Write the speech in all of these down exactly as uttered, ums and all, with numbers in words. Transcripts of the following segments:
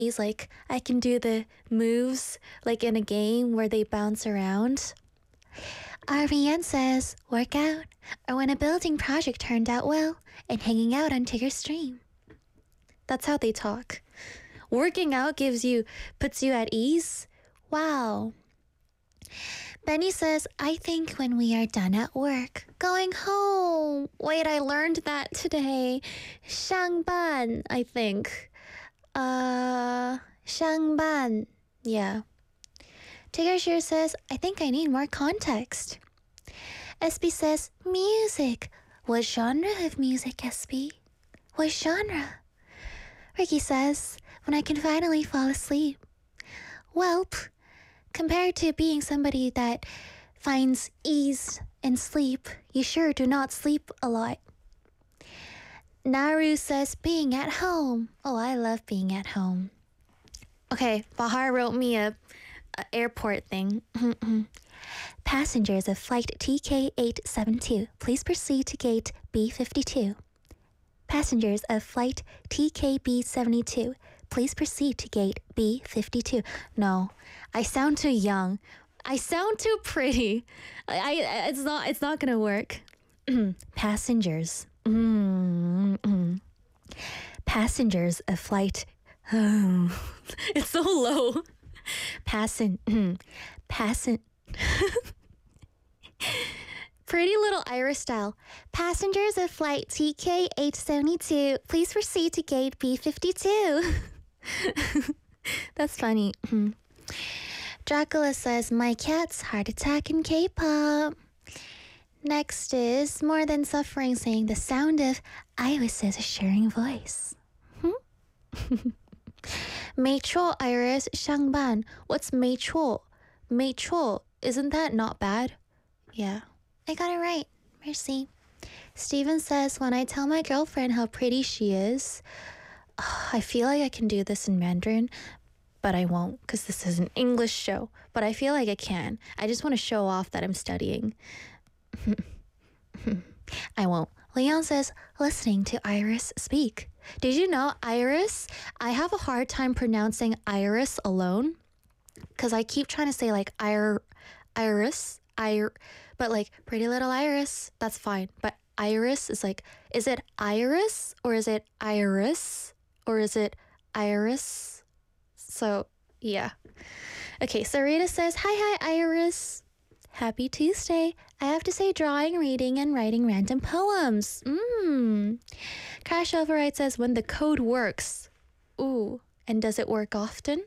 like I can do the moves like in a game where they bounce around. Ariane says, work out, or when a building project turned out well, and hanging out until your stream. That's how they talk. Working out gives you, puts you at ease. Wow. Benny says, I think when we are done at work, going home. Wait, I learned that today. 上班, I think. Uh, 上班. Yeah. Tigger Shear says, I think I need more context. S B says, music. What genre of music, S B? What genre? Ricky says, when I can finally fall asleep. Welp, compared to being somebody that finds ease in sleep, you sure do not sleep a lot. Naru says, being at home. Oh, I love being at home. Okay, Bahar wrote me a, a airport thing. Passengers of flight T K eight seven two, please proceed to gate B fifty-two. Passengers of flight T K B seventy-two, please proceed to gate B fifty-two. No, I sound too young. I sound too pretty. I, I it's not it's not gonna work. Passengers. Mm-hmm. Passengers of flight. Oh, it's so low. Passin. Passin. Pretty Little Irish style. Passengers of flight T K eight seventy-two, please proceed to gate B fifty-two. That's funny. Dracula says, my cat's heart attack in K-pop. Next is More Than Suffering saying the sound of Iris's assuring voice. Hmm? Meicho Iris Shangban. What's Meicho? Meicho. Isn't that not bad? Yeah. I got it right. Merci. Steven says, when I tell my girlfriend how pretty she is, oh, I feel like I can do this in Mandarin, but I won't because this is an English show. But I feel like I can. I just want to show off that I'm studying. I won't. Leon says, listening to Iris speak. Did you know Iris? I have a hard time pronouncing Iris alone because I keep trying to say like Ir- Iris, Ir- but like Pretty Little Iris, that's fine. But Iris is like, is it Iris or is it Iris or is it Iris? So yeah. Okay, so Rita says, hi, hi, Iris. Happy Tuesday. I have to say drawing, reading, and writing random poems. Mmm. Crash Override says, when the code works. Ooh, and does it work often?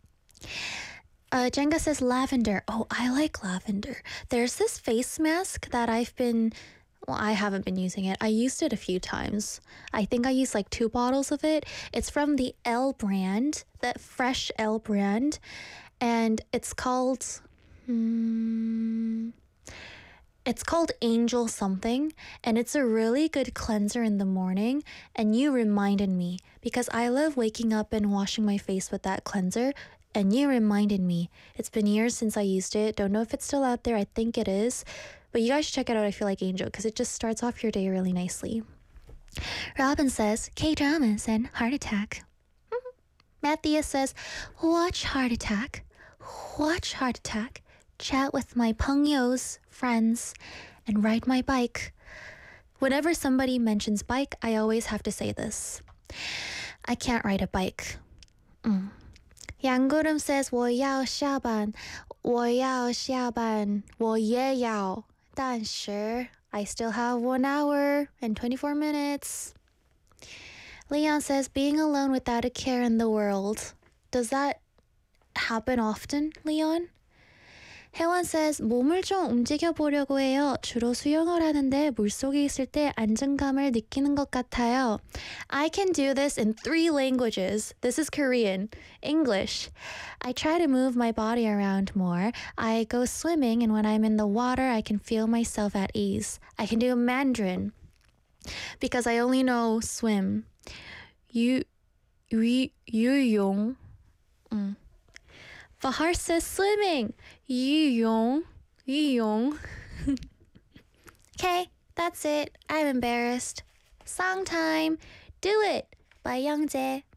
Uh, Jenga says lavender. Oh, I like lavender. There's this face mask that I've been, well, I haven't been using it. I used it a few times. I think I used like two bottles of it. It's from the L brand, that Fresh L brand. And it's called, hmm, it's called Angel something. And it's a really good cleanser in the morning. And you reminded me because I love waking up and washing my face with that cleanser. And you reminded me. It's been years since I used it. Don't know if it's still out there. I think it is. But you guys should check it out. I feel like Angel because it just starts off your day really nicely. Robin says, K-dramas and Heart Attack. Matthias says, watch Heart Attack. Watch Heart Attack. Chat with my pungyo's friends and ride my bike. Whenever somebody mentions bike, I always have to say this. I can't ride a bike. Mm. Yang says, 我要下班,我要下班,我也要,但是 I still have one hour and twenty-four minutes. Leon says, being alone without a care in the world. Does that happen often, Leon? 혜원 says, 몸을 좀 움직여보려고 해요. 주로 수영을 하는데 물속에 있을 때 안정감을 느끼는 것 같아요. I can do this in three languages. This is Korean, English. I try to move my body around more. I go swimming, and when I'm in the water, I can feel myself at ease. I can do Mandarin because I only know swim. 유, 유, 유용. Mm. Fahar says swimming. 유용. 유용. Okay, that's it. I'm embarrassed. Song time. Do it by Youngjae.